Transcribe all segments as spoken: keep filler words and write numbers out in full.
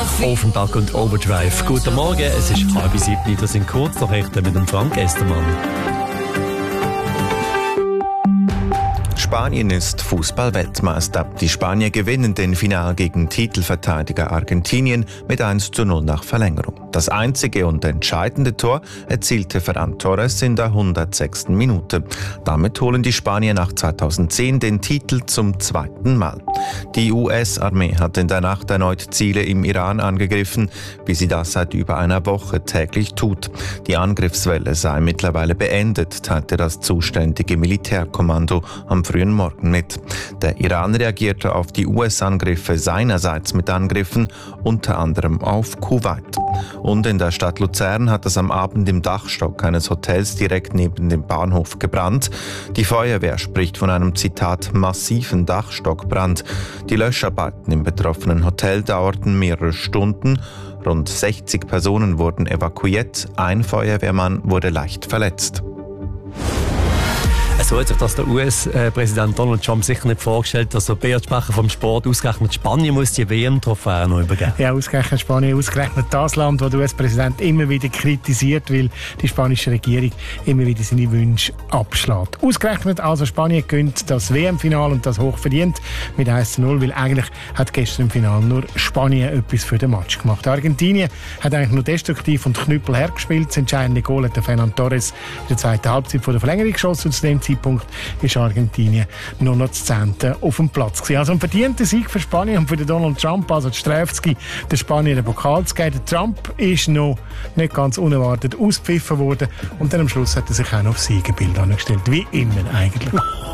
Offenbach und Overdrive. Guten Morgen, es ist halb sieben, das sind Kurznachrichten mit dem Frank Estermann. Spanien ist Fußball-Weltmeister. Die Spanier gewinnen den Final gegen Titelverteidiger Argentinien mit eins zu null nach Verlängerung. Das einzige und entscheidende Tor erzielte Ferran Torres in der hundertsechsten Minute. Damit holen die Spanier nach zweitausendzehn den Titel zum zweiten Mal. Die U S-Armee hat in der Nacht erneut Ziele im Iran angegriffen, wie sie das seit über einer Woche täglich tut. Die Angriffswelle sei mittlerweile beendet, teilte das zuständige Militärkommando am frühen Morgen mit. Der Iran reagierte auf die U S-Angriffe seinerseits mit Angriffen, unter anderem auf Kuwait. Und in der Stadt Luzern hat es am Abend im Dachstock eines Hotels direkt neben dem Bahnhof gebrannt. Die Feuerwehr spricht von einem, Zitat, massiven Dachstockbrand. Die Löscharbeiten im betroffenen Hotel dauerten mehrere Stunden. Rund sechzig Personen wurden evakuiert. Ein Feuerwehrmann wurde leicht verletzt. So hat sich das der U S-Präsident Donald Trump sicher nicht vorgestellt, dass der Beat-Sprecher vom Sport ausgerechnet Spanien muss die W M-Trophäe noch übergeben. Ja, ausgerechnet Spanien, ausgerechnet das Land, das der U S-Präsident immer wieder kritisiert, weil die spanische Regierung immer wieder seine Wünsche abschlägt. Ausgerechnet also Spanien gewinnt das W M-Final und das hochverdient mit eins zu null, weil eigentlich hat gestern im Finale nur Spanien etwas für den Match gemacht. Argentinien hat eigentlich nur destruktiv und Knüppel hergespielt. Das entscheidende Goal hat der Ferran Torres in der zweiten Halbzeit von der Verlängerung geschossen und zu dem Zeitpunkt ist Argentinien nur noch das Zehnte auf dem Platz gewesen. Also ein verdienter Sieg für Spanien und für den Donald Trump, also die Strafzki, der Spanier den Pokal zu geben. Der Trump ist noch nicht ganz unerwartet ausgepfiffen worden und dann am Schluss hat er sich auch noch auf Siegerbild angestellt, wie immer eigentlich.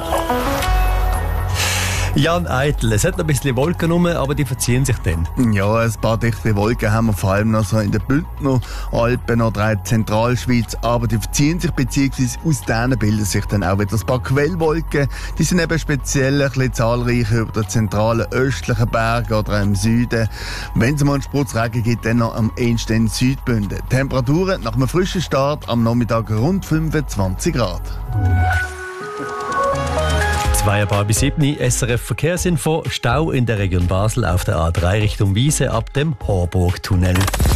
Jan Eitel, es hat noch ein bisschen Wolken rum, aber die verziehen sich dann. Ja, ein paar dichte Wolken haben wir vor allem noch so in den Bündner Alpen oder in der Zentralschweiz, aber die verziehen sich, beziehungsweise aus denen bilden sich dann auch wieder ein paar Quellwolken. Die sind eben speziell ein bisschen zahlreicher über den zentralen östlichen Bergen oder im Süden. Wenn es mal einen Spurzregen gibt, dann noch am ehesten in Südbünden. Temperaturen nach einem frischen Start am Nachmittag rund fünfundzwanzig Grad. Zwei bis sieben, S R F Verkehrsinfo, Stau in der Region Basel auf der A drei Richtung Wiese ab dem Horburg-Tunnel.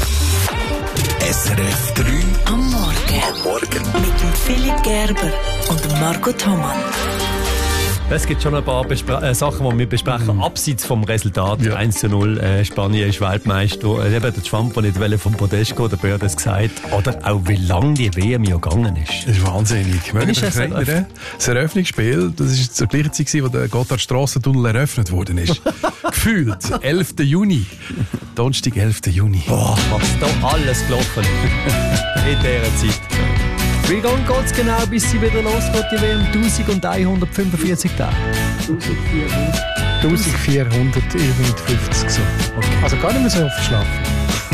S R F drei am Morgen. Am Morgen. Mit dem Philipp Gerber und dem Marco Thomann. Es gibt schon ein paar Bespre- äh, Sachen, die wir besprechen, mm. abseits vom Resultat. Ja. eins zu null, äh, Spanien ist Weltmeister. Äh, eben der Trump, der nicht vom Podest gehen, der Bär hat es gesagt. Oder auch, wie lange die W M ja gegangen ist. Das ist wahnsinnig. Wann ist das, erinnern? Das Eröffnungsspiel, das war zur gleichen Zeit, wo der Gotthardstrassentunnel eröffnet worden ist. Gefühlt, elften Juni. Donnerstag, elften Juni. Boah, was da alles gelaufen in dieser Zeit. Wie lange geht es genau, bis sie wieder losgeht, die W M? eintausendeinhundertfünfundvierzig Tage? eintausendvierhundertfünfzig so. Okay. Also gar nicht mehr so oft schlafen.